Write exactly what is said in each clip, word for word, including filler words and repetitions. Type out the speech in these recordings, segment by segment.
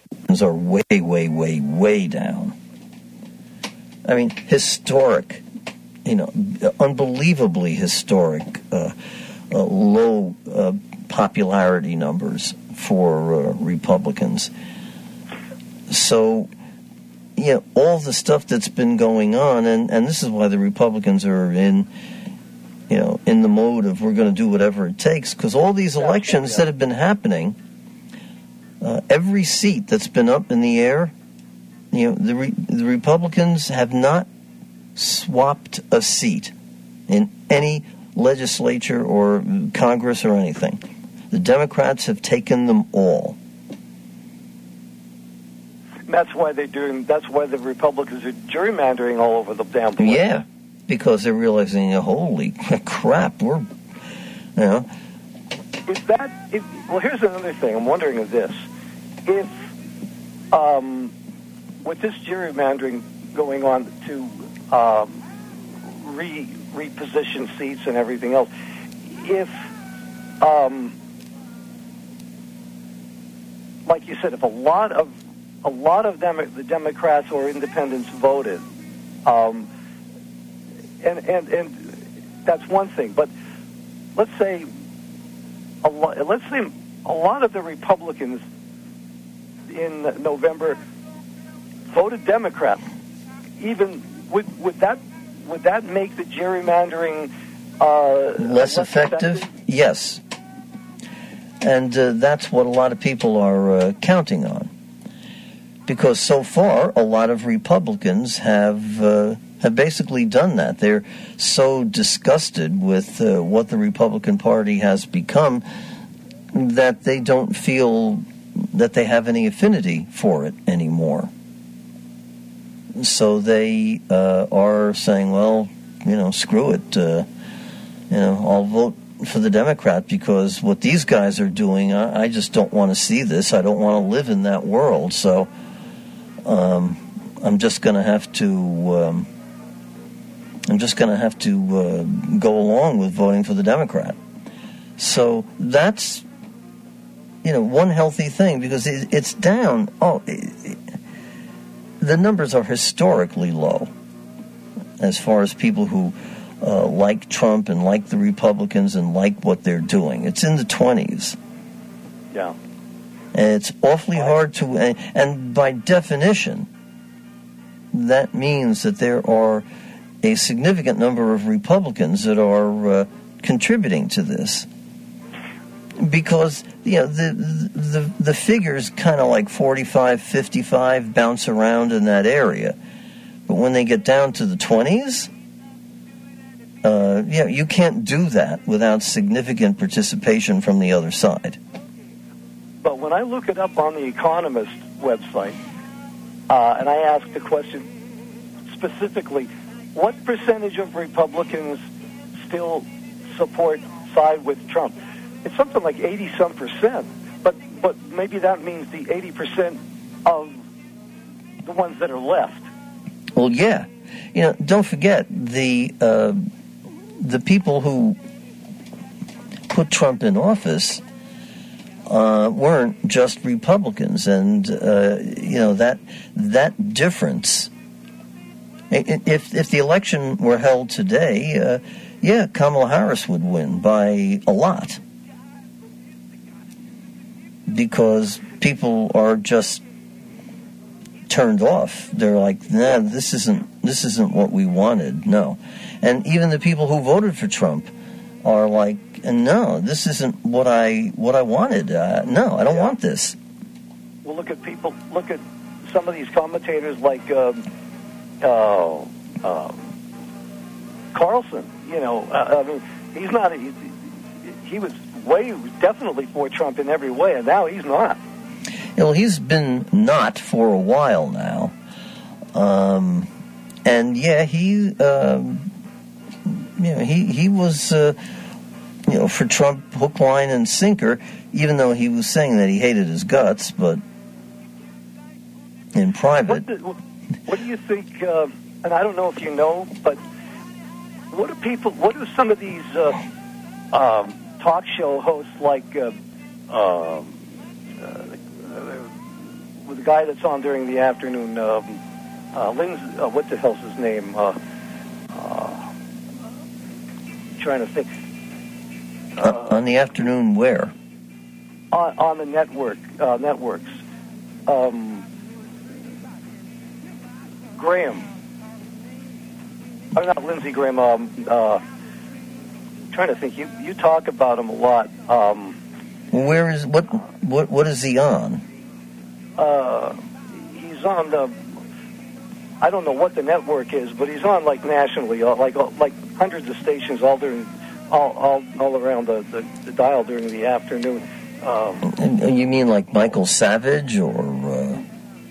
are way, way, way, way down. I mean, historic, you know, unbelievably historic, uh, uh, low uh, popularity numbers for uh, Republicans. So, you know, all the stuff that's been going on, and, and this is why the Republicans are in, you know, in the mode of we're going to do whatever it takes, because all these elections that have been happening, uh, every seat that's been up in the air, you know, the Re- the Republicans have not swapped a seat in any legislature or Congress or anything. The Democrats have taken them all. That's why they're doing. That's why the Republicans are gerrymandering all over the damn place. Yeah, because they're realizing, holy crap, we're, you know. Is that? If, well, here's another thing. I'm wondering of this: if, um, with this gerrymandering going on to um, re reposition seats and everything else, if, um, like you said, if a lot of A lot of them, the Democrats or independents voted, um, and and and that's one thing. But let's say, a lot, let's say a lot of the Republicans in November voted Democrat. Even would would that would that make the gerrymandering uh, less, less effective? effective? Yes, and uh, that's what a lot of people are uh, counting on. Because so far, a lot of Republicans have uh, have basically done that. They're so disgusted with uh, what the Republican Party has become that they don't feel that they have any affinity for it anymore. So they uh, are saying, well, you know, screw it. Uh, you know, I'll vote for the Democrat because what these guys are doing, I, I just don't want to see this. I don't want to live in that world. So Um, I'm just going to have to. Um, I'm just going to have to uh, go along with voting for the Democrat. So that's, you know, one healthy thing because it, it's down. Oh, it, it, the numbers are historically low as far as people who uh, like Trump and like the Republicans and like what they're doing. It's in the twenties. Yeah. And it's awfully hard to, and, and by definition, that means that there are a significant number of Republicans that are uh, contributing to this. Because, you know, the the, the figures kind of like forty-five, fifty-five bounce around in that area. But when they get down to the twenties, uh, yeah, you can't do that without significant participation from the other side. But when I look it up on the Economist website, uh, and I ask the question specifically, what percentage of Republicans still support side with Trump? It's something like eighty-some percent. But but maybe that means the eighty percent of the ones that are left. Well, yeah. You know, don't forget, the uh, the people who put Trump in office Uh, weren't just Republicans, and uh, you know that that difference. If if the election were held today, uh, yeah, Kamala Harris would win by a lot because people are just turned off. They're like, nah, this isn't this isn't what we wanted. No, and even the people who voted for Trump are like, no, this isn't what I what I wanted. Uh, no, I don't yeah. want this. Well, look at people. Look at some of these commentators like um, uh, uh, Carlson. You know, uh, I mean, he's not. He, he was way definitely for Trump in every way, and now he's not. You know, he's been not for a while now, um, and yeah, he, um, you know, he he was. Uh, You know, for Trump, hook, line, and sinker, even though he was saying that he hated his guts, but in private. What do, what do you think, uh, and I don't know if you know, but what do people, what do some of these uh, um, talk show hosts like uh, uh, uh, with the guy that's on during the afternoon, um, uh, Lindsay, uh, what the hell's his name? Uh, uh, trying to think. Uh, uh, on the afternoon, where? On, on the network, uh, networks. Um, Graham. Oh, not Lindsey Graham. Um, uh, trying to think. You you talk about him a lot. Um, where is what what what is he on? Uh, he's on the. I don't know what the network is, but he's on like nationally, like like hundreds of stations all during, all all, all around the, the, the dial during the afternoon. Um, and you mean like Michael Savage or, uh,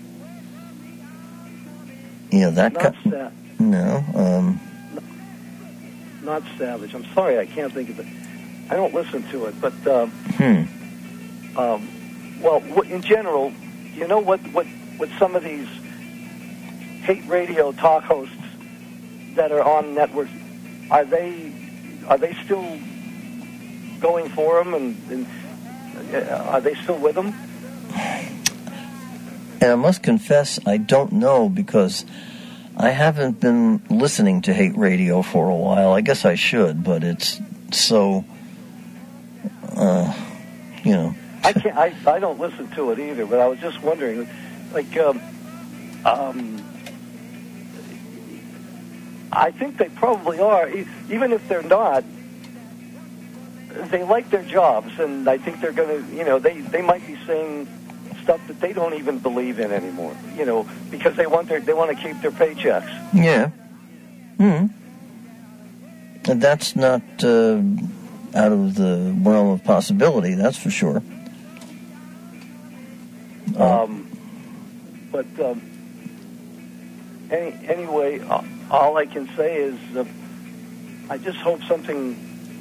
you know, that not kind? Sa- no. Um, not Savage. I'm sorry, I can't think of it. I don't listen to it, but um, hmm. um, well, in general, you know what what what some of these hate radio talk hosts that are on networks, are they are they still going for them, and, and uh, are they still with them? And I must confess, I don't know, because I haven't been listening to hate radio for a while. I guess I should, but it's so, uh, you know. I can't. I, I don't listen to it either, but I was just wondering, like, um, um, I think they probably are, even if they're not. They like their jobs, and I think they're going to, you know, they, they might be saying stuff that they don't even believe in anymore, you know, because they want their they want to keep their paychecks. Yeah. Hmm. And that's not uh, out of the realm of possibility, that's for sure. Um, but um, any, anyway, uh, all I can say is uh, I just hope something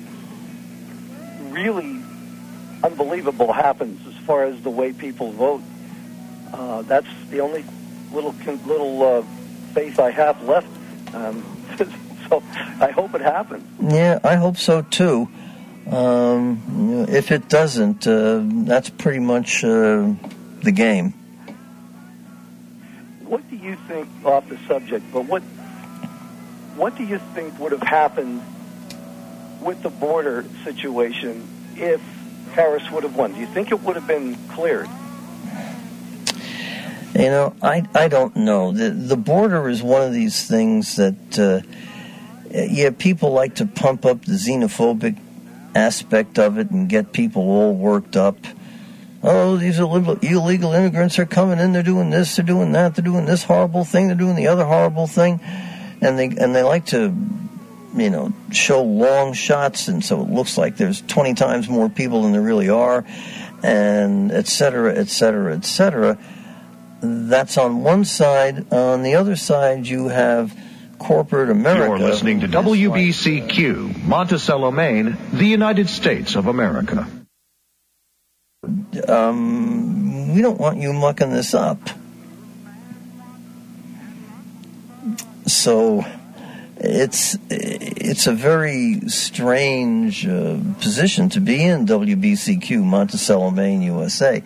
really unbelievable happens as far as the way people vote. Uh, that's the only little little uh, faith I have left. Um, so I hope it happens. Yeah, I hope so too. Um, if it doesn't, uh, that's pretty much uh, the game. What do you think, off the subject, but what what do you think would have happened with the border situation if Harris would have won? Do you think it would have been cleared? You know, I I don't know. The the border is one of these things that, uh, yeah, people like to pump up the xenophobic aspect of it and get people all worked up. Oh, these illegal, illegal immigrants are coming in, they're doing this, they're doing that, they're doing this horrible thing, they're doing the other horrible thing. And they and they like to, you know, show long shots, and so it looks like there's twenty times more people than there really are, and et cetera, et cetera, et cetera. That's on one side. On the other side, you have corporate America. You're listening to W B C Q, Monticello, Maine, the United States of America. Um, we don't want you mucking this up. So it's it's a very strange uh, position to be in, W B C Q, Monticello, Maine, U S A.